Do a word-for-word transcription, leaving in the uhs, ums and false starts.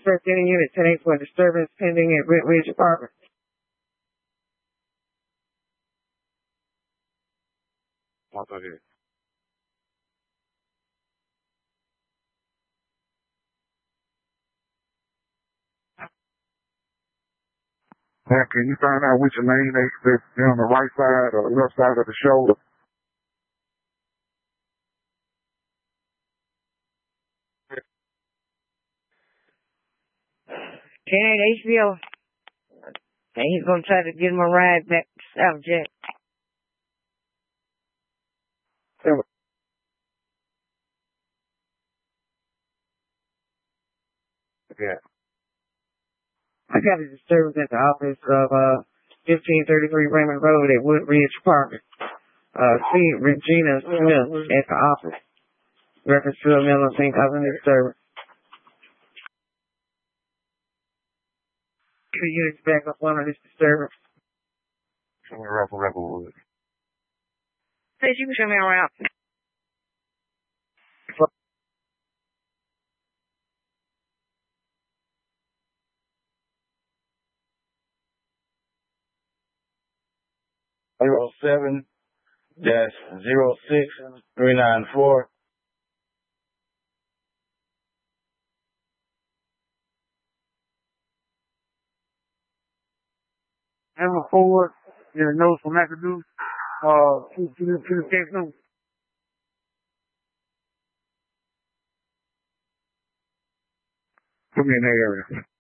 First Unit Unit ten eight for disturbance pending at Red Ridge Apartments. I'll go ahead. Now, can you find out which lane they, they're on the right side or left side of the shoulder? ten eight H B O. And he's gonna try to get him a ride back to South Jack. Yeah. I got a disturbance at the office of uh fifteen thirty-three Raymond Road at Woodridge Apartment. Uh, see Regina Smith at the office. Reference to a mental thing causing disturbance. Two units back up one of this disturbance. Show me Rapper Rapplewood. Hey, you can show me around. Zero seven dash zero six three nine four. Number four, get a note from McAdoo. Uh, to, to, the, to the case note. Put me in that area.